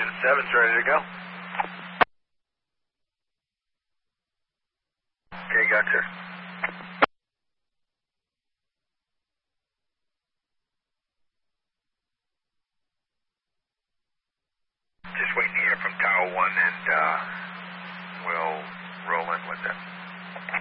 Engine 7's ready to go. Okay, gotcha. Just waiting to hear from Tower 1 and we'll roll in with it.